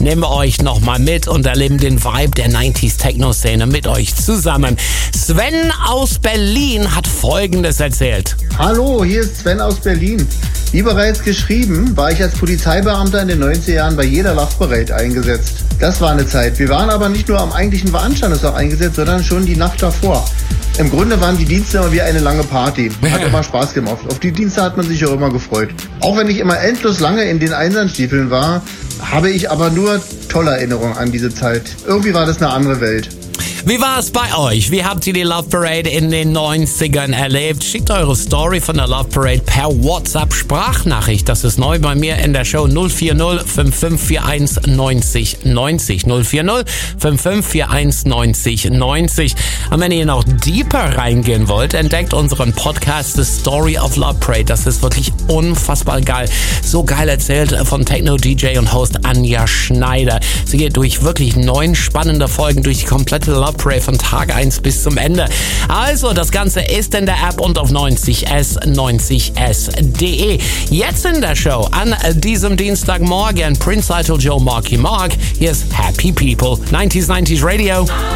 nehmen euch nochmal mit und erleben den Vibe der 90s Techno-Szene mit euch zusammen. Sven aus Berlin hat Folgendes erzählt. Hallo, hier ist Sven aus Berlin. Wie bereits geschrieben, war ich als Polizeibeamter in den 90er Jahren bei jeder Love Parade eingesetzt. Das war eine Zeit. Wir waren aber nicht nur am eigentlichen Veranstaltungstag eingesetzt, sondern schon die Nacht davor. Im Grunde waren die Dienste immer wie eine lange Party. Hat immer Spaß gemacht. Auf die Dienste hat man sich auch immer gefreut. Auch wenn ich immer endlos lange in den Einsatzstiefeln war, habe ich aber nur tolle Erinnerungen an diese Zeit. Irgendwie war das eine andere Welt. Wie war es bei euch? Wie habt ihr die Love Parade in den 90ern erlebt? Schickt eure Story von der Love Parade per WhatsApp-Sprachnachricht. Das ist neu bei mir in der Show 040 5541 90 90. 040 5541 90 90. Und wenn ihr noch deeper reingehen wollt, entdeckt unseren Podcast The Story of Love Parade. Das ist wirklich unfassbar geil. So geil erzählt von Techno-DJ und Host Anja Schneider. Sie geht durch wirklich 9 spannende Folgen durch die komplette Love Parade von Tag 1 bis zum Ende. Also, das Ganze ist in der App und auf 90s.de. Jetzt in der Show an diesem Dienstagmorgen Prince Idol Joe Marky Mark. Hier ist Happy People, 90s Radio.